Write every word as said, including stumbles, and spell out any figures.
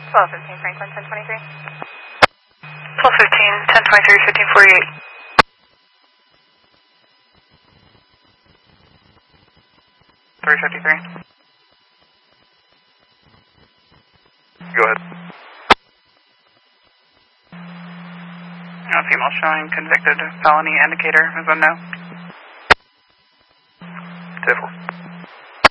twelve fifteen Franklin, ten twenty-three. twelve fifteen, ten twenty-three, fifteen forty-eight. three fifty-three. Go ahead. Uh, female showing convicted felony indicator is unknown. ten four.